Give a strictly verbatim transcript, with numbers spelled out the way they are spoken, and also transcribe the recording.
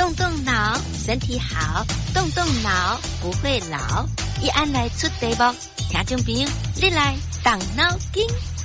动动脑，身体好，动动脑不会老。一安来出题目，听众朋友，你来动脑筋。